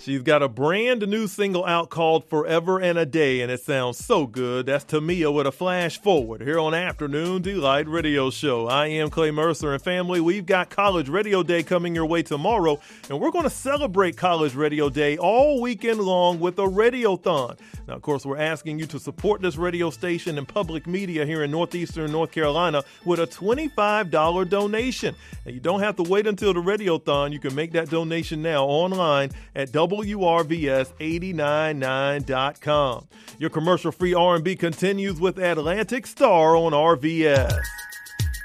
She's got a brand new single out called Forever and a Day, and it sounds so good. That's Tamia with a flash forward here on Afternoon Delight Radio Show. I am Clay Mercer, and family, we've got College Radio Day coming your way tomorrow, and we're going to celebrate College Radio Day all weekend long with a radiothon. Now, of course, we're asking you to support this radio station and public media here in northeastern North Carolina with a $25 donation. And you don't have to wait until the radiothon. You can make that donation now online at WRVS899.com. Your commercial-free R&B continues with Atlantic Star on RVS.